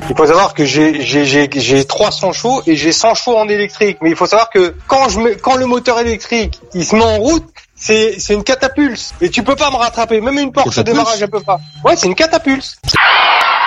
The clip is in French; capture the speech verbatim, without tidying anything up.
Il faut savoir que j'ai j'ai j'ai j'ai trois cents chevaux et j'ai cent chevaux en électrique. Mais il faut savoir que quand je me quand le moteur électrique il se met en route, c'est c'est une catapulte et tu peux pas me rattraper. Même une Porsche au démarrage, elle peut pas. Ouais, c'est une catapulte.